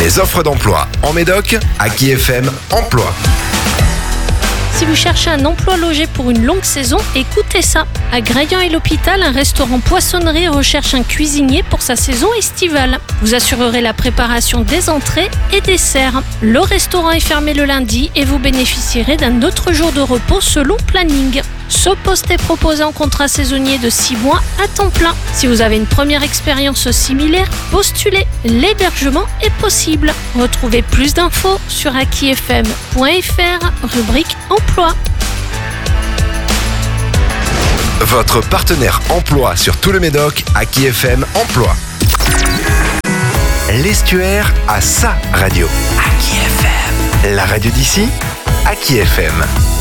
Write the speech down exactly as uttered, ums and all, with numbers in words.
Les offres d'emploi en Médoc, Aki F M Emploi. Si vous cherchez un emploi logé pour une longue saison, écoutez ça. À Graillan et l'Hôpital, un restaurant poissonnerie recherche un cuisinier pour sa saison estivale. Vous assurerez la préparation des entrées et desserts. Le restaurant est fermé le lundi et vous bénéficierez d'un autre jour de repos selon planning. Ce poste est proposé en contrat saisonnier de six mois à temps plein. Si vous avez une première expérience similaire, postulez. L'hébergement est possible. Retrouvez plus d'infos sur aki f m point f r, rubrique emploi. Votre partenaire emploi sur tout le Médoc, Aki F M Emploi. L'estuaire a sa radio. Aki F M. La radio d'ici, Aki F M.